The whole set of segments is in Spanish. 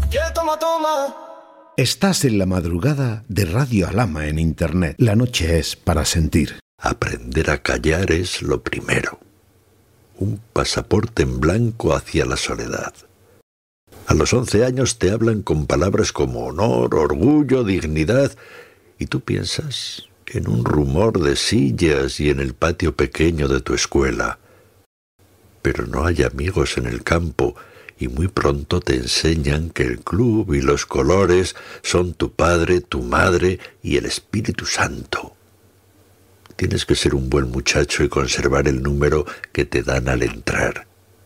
Estás en la madrugada de Radio Alhama en Internet. La noche es para sentir. Aprender a callar es lo primero. Un pasaporte en blanco hacia la soledad. A los 11 años te hablan con palabras como honor, orgullo, dignidad, y tú piensas en un rumor de sillas y en el patio pequeño de tu escuela. Pero no hay amigos en el campo, y muy pronto te enseñan que el club y los colores son tu padre, tu madre y el Espíritu Santo. Tienes que ser un buen muchacho y conservar el número que te dan al entrar.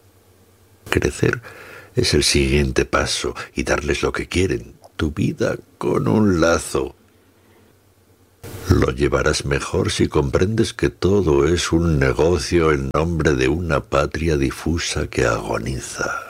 Crecer es el siguiente paso y darles lo que quieren, tu vida con un lazo. Lo llevarás mejor si comprendes que todo es un negocio en nombre de una patria difusa que agoniza.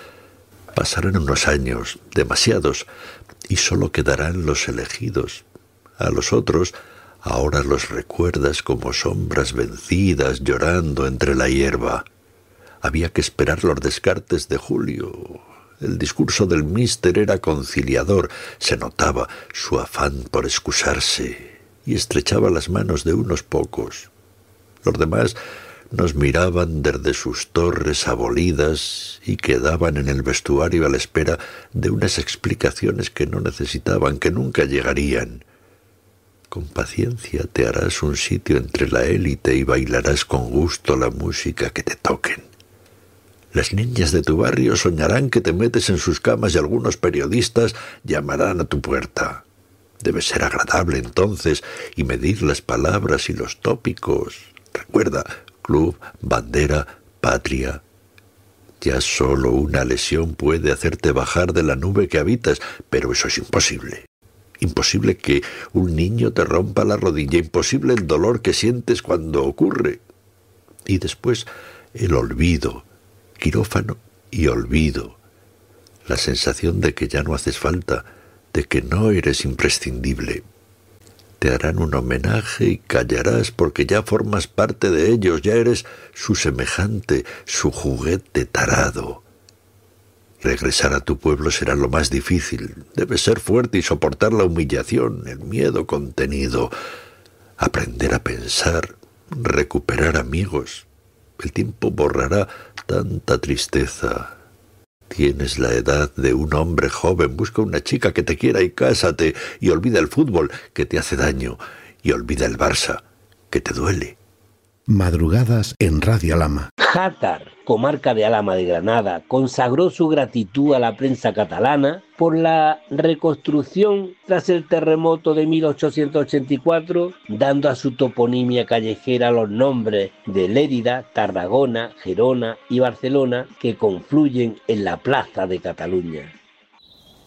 Pasarán unos años, demasiados, y solo quedarán los elegidos. A los otros, ahora los recuerdas como sombras vencidas llorando entre la hierba. Había que esperar los descartes de Julio. El discurso del míster era conciliador, se notaba su afán por excusarse, y estrechaba las manos de unos pocos. Los demás nos miraban desde sus torres abolidas y quedaban en el vestuario a la espera de unas explicaciones que no necesitaban, que nunca llegarían. Con paciencia te harás un sitio entre la élite y bailarás con gusto la música que te toquen. Las niñas de tu barrio soñarán que te metes en sus camas y algunos periodistas llamarán a tu puerta. Debe ser agradable entonces y medir las palabras y los tópicos. Recuerda, club, bandera, patria. Ya solo una lesión puede hacerte bajar de la nube que habitas, pero eso es imposible. Imposible que un niño te rompa la rodilla, imposible el dolor que sientes cuando ocurre. Y después el olvido, quirófano y olvido. La sensación de que ya no haces falta, de que no eres imprescindible. Te harán un homenaje y callarás porque ya formas parte de ellos, ya eres su semejante, su juguete tarado. Regresar a tu pueblo será lo más difícil. Debes ser fuerte y soportar la humillación, el miedo contenido. Aprender a pensar, recuperar amigos. El tiempo borrará tanta tristeza. Tienes la edad de un hombre joven, busca una chica que te quiera y cásate, y olvida el fútbol, que te hace daño, y olvida el Barça, que te duele. Madrugadas en Radio Alhama. Játar, comarca de Alhama de Granada, consagró su gratitud a la prensa catalana por la reconstrucción tras el terremoto de 1884, dando a su toponimia callejera los nombres de Lérida, Tarragona, Gerona y Barcelona que confluyen en la Plaza de Cataluña.